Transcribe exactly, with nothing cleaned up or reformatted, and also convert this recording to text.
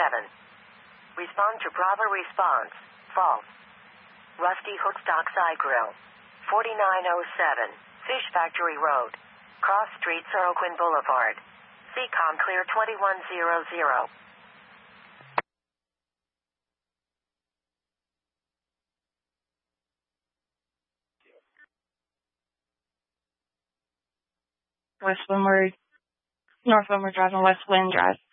seven. Respond to Bravo response. False. Rusty Hook Dockside Grill. forty-nine oh seven. Fish Factory Road. Cross Street, Soroquin Boulevard. Seacom Clear twenty-one hundred. West Windward, North Windward Drive and West Wind Drive.